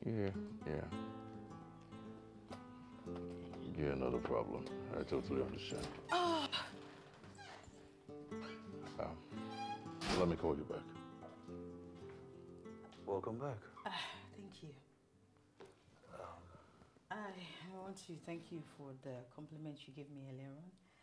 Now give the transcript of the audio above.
Yeah, yeah. Yeah, another problem. I totally understand. Um, Let me call you back. Welcome back. Thank you. I want to thank you for the compliment you gave me earlier on.